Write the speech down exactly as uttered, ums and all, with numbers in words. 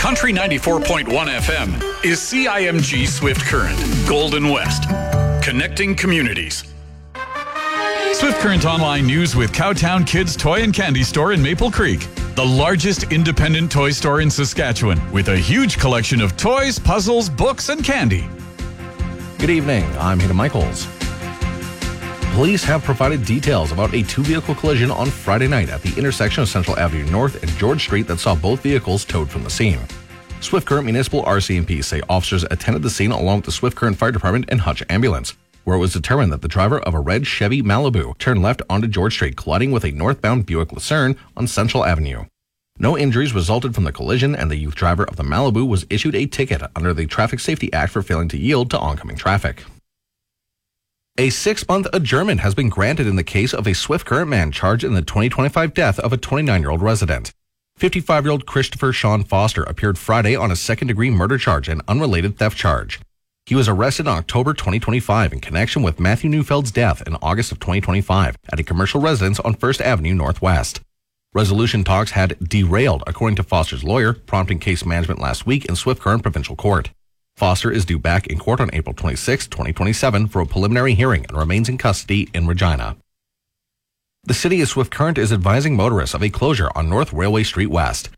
Country ninety-four point one F M is C I M G Swift Current, Golden West, connecting communities. Swift Current Online News with Cowtown Kids Toy and Candy Store in Maple Creek, the largest independent toy store in Saskatchewan, with a huge collection of toys, puzzles, books, and candy. Good evening, I'm Hayden Michaels. Police have provided details about a two-vehicle collision on Friday night at the intersection of Central Avenue North and George Street that saw both vehicles towed from the scene. Swift Current Municipal R C M P say officers attended the scene along with the Swift Current Fire Department and Hutch Ambulance, where it was determined that the driver of a red Chevy Malibu turned left onto George Street, colliding with a northbound Buick Lucerne on Central Avenue. No injuries resulted from the collision, and the youth driver of the Malibu was issued a ticket under the Traffic Safety Act for failing to yield to oncoming traffic. A six-month adjournment has been granted in the case of a Swift Current man charged in the twenty twenty-five death of a twenty-nine-year-old resident. fifty-five-year-old Christopher Sean Foster appeared Friday on a second-degree murder charge and unrelated theft charge. He was arrested in October twenty twenty-five in connection with Matthew Neufeld's death in August of twenty twenty-five at a commercial residence on First Avenue Northwest. Resolution talks had derailed, according to Foster's lawyer, prompting case management last week in Swift Current Provincial Court. Foster is due back in court on April twenty-sixth, twenty twenty-seven for a preliminary hearing and remains in custody in Regina. The City of Swift Current is advising motorists of a closure on North Railway Street West.